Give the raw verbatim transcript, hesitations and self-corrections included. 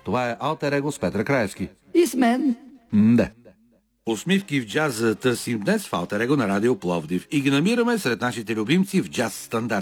Това е Алтер Его с Петър Краевски. И с мен. Да. Усмивки в джаз търсим днес в Алтер Его на Радио Пловдив и ги намираме сред нашите любимци в джаз стандарт.